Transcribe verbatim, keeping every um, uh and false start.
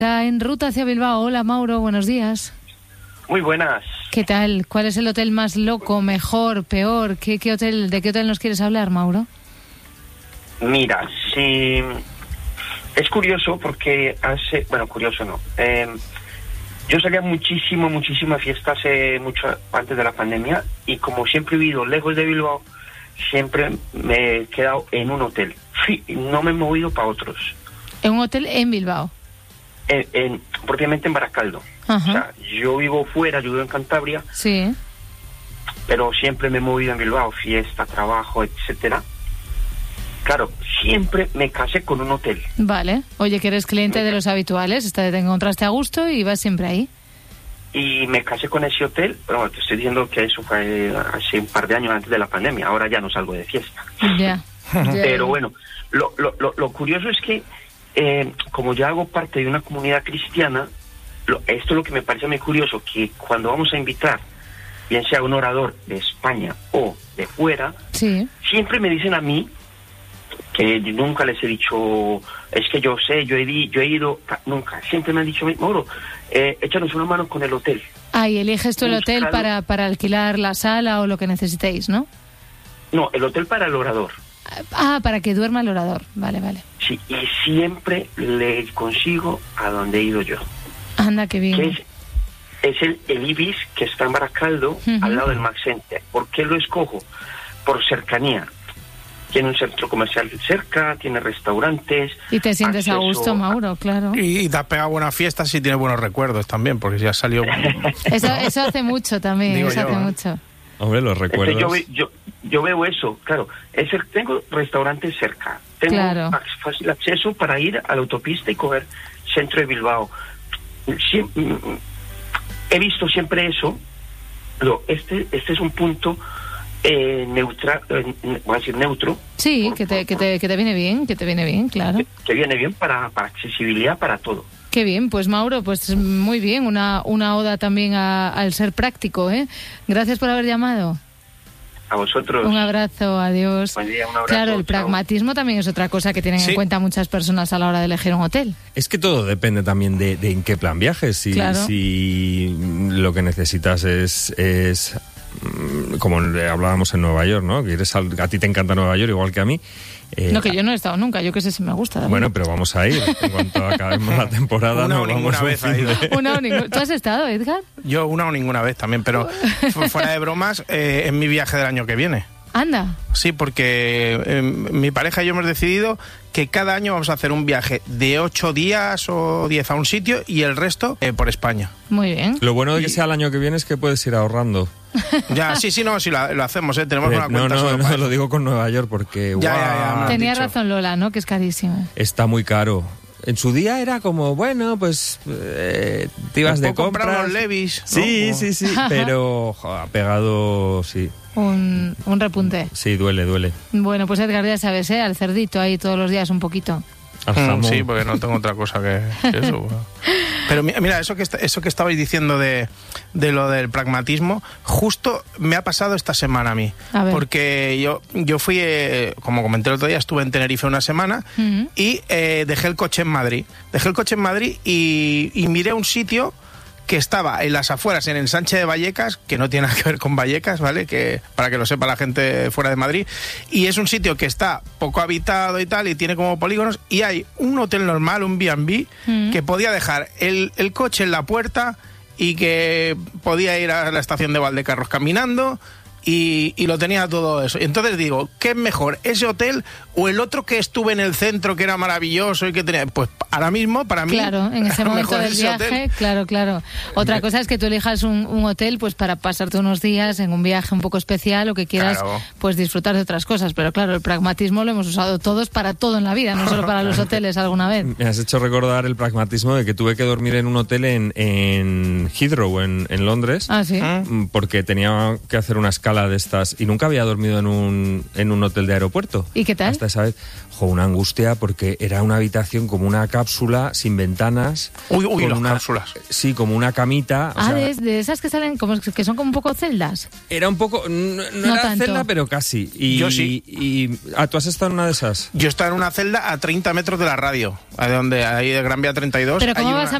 En ruta hacia Bilbao. Hola, Mauro, buenos días. Muy buenas. ¿Qué tal? ¿Cuál es el hotel más loco, mejor, peor? ¿Qué, qué hotel, ¿De qué hotel nos quieres hablar, Mauro? Mira, sí, es curioso porque hace, bueno, curioso no, eh, yo salía muchísimo, muchísima fiesta hace mucho antes de la pandemia y como siempre he vivido lejos de Bilbao, siempre me he quedado en un hotel, sí, no me he movido para otros. ¿En un hotel en Bilbao? En, en, propiamente en Baracaldo. Ajá. O sea, yo vivo fuera, yo vivo en Cantabria. Sí. Pero siempre me he movido en Bilbao, fiesta, trabajo, etcétera. Claro, siempre me casé con un hotel. Vale. Oye, que eres cliente me... de los habituales, te encontraste a gusto y vas siempre ahí. Y me casé con ese hotel, pero te estoy diciendo que eso fue hace un par de años antes de la pandemia, ahora ya no salgo de fiesta. Ya. Pero bueno, lo, lo, lo, lo curioso es que Eh, como ya hago parte de una comunidad cristiana, lo, esto es lo que me parece muy curioso, que cuando vamos a invitar, bien sea un orador de España o de fuera, sí, siempre me dicen a mí, que nunca les he dicho, es que yo sé, yo he, yo he ido, nunca, siempre me han dicho, Mauro, eh, échanos una mano con el hotel. Ah, y eliges tú el hotel para, para alquilar la sala o lo que necesitéis, ¿no? No, el hotel para el orador. Ah, para que duerma el orador, vale, vale. Sí, y siempre le consigo a donde he ido yo. Anda, qué bien. Que es, es el, el Ibis, que está en Baracaldo, uh-huh, al lado del Max Center. ¿Por qué lo escojo? Por cercanía. Tiene un centro comercial cerca, tiene restaurantes. Y te sientes a gusto, Mauro, claro. Y, y te has pegado buenas fiestas y tienes buenos recuerdos también, porque ya salió... eso, eso hace mucho también, Digo eso yo, hace ¿eh? mucho. Hombre, los recuerdos... Yo, yo, yo veo eso, claro. Es el, tengo restaurantes cerca. Tengo claro. fácil acceso para ir a la autopista y coger centro de Bilbao. Siempre, he visto siempre eso. Pero este, este es un punto eh, neutral, eh, voy a decir neutro. Sí, por, que, te, por, que, te, que te viene bien, que te viene bien, claro. Que, que viene bien para, para accesibilidad, para todo. Qué bien, pues Mauro, pues muy bien, una, una oda también a, al ser práctico, ¿eh? Gracias por haber llamado. A vosotros. Un abrazo, adiós. Buen día, un abrazo. Claro, el chao. Pragmatismo también es otra cosa que tienen sí. en cuenta muchas personas a la hora de elegir un hotel. Es que todo depende también de, de en qué plan viajes. Si, claro. si lo que necesitas es, es como hablábamos en Nueva York, ¿no? Que eres al, a ti te encanta Nueva York igual que a mí. Eh, no, que yo no he estado nunca, yo que sé si me gusta. Bueno, pero vamos a ir. En cuanto acabemos la temporada, una no o vamos ninguna un vez fin de... Una o ninguna. ¿Tú has estado, Edgar? Yo una o ninguna vez también, pero fuera de bromas, eh, en mi viaje del año que viene. Anda. Sí, porque eh, mi pareja y yo hemos decidido que cada año vamos a hacer un viaje de ocho días o diez a un sitio y el resto eh, por España. Muy bien. Lo bueno de que sea el año que viene es que puedes ir ahorrando. Ya, sí, sí, no, sí, lo, lo hacemos, ¿eh? Tenemos eh, una cuenta. No, no, no, para lo digo con Nueva York porque... Ya, wow, ya, ya, tenía dicho. razón Lola, ¿no? Que es carísimo. Está muy caro. En su día era como, bueno, pues eh, te ibas de compras. Comprar unos Levis, ¿no? Sí, sí, sí, pero jo, ha pegado, sí. Un, un repunte. Sí, duele, duele. Bueno, pues Edgar, ya sabes, ¿eh? Al cerdito ahí todos los días un poquito. Al jamón. Sí, porque no tengo otra cosa que, que eso. Bueno. Pero mira, eso que, eso que estabais diciendo de, de lo del pragmatismo, justo me ha pasado esta semana a mí. A ver. Porque yo, yo fui, eh, como comenté el otro día, estuve en Tenerife una semana uh-huh. y eh, dejé el coche en Madrid. Dejé el coche en Madrid y, y miré un sitio que estaba en las afueras, en Ensanche de Vallecas, que no tiene nada que ver con Vallecas, ¿vale? Que para que lo sepa la gente fuera de Madrid. Y es un sitio que está poco habitado y tal, y tiene como polígonos, y hay un hotel normal, un B and B, mm. que podía dejar el, el coche en la puerta y que podía ir a la estación de Valdecarros caminando, y, y lo tenía todo eso. Entonces digo, ¿qué es mejor, ese hotel o el otro que estuve en el centro que era maravilloso y que tenía? Pues ahora mismo, para mí, claro, en ese momento del viaje, hotel. claro, claro. Otra cosa es que tú elijas un, un hotel pues para pasarte unos días en un viaje un poco especial o que quieras claro. pues disfrutar de otras cosas, pero claro, el pragmatismo lo hemos usado todos para todo en la vida, no solo para los hoteles alguna vez. Me has hecho recordar el pragmatismo de que tuve que dormir en un hotel en, en Heathrow, en, en Londres, ah, ¿sí? porque tenía que hacer una escala escala de estas y nunca había dormido en un, en un hotel de aeropuerto. ¿Y qué tal? Hasta esa vez, jo, una angustia porque era una habitación como una cápsula sin ventanas. Uy, uy, las una, cápsulas. Sí, como una camita. Ah, o sea, de, de esas que salen, como que son como un poco celdas. Era un poco, no, no, No era tanto. celda, pero casi. Y, Yo sí. Y, ah, ¿tú has estado en una de esas? Yo estaba en una celda a treinta metros de la radio, de donde hay de Gran Vía treinta y dos. Pero ¿cómo hay vas una... a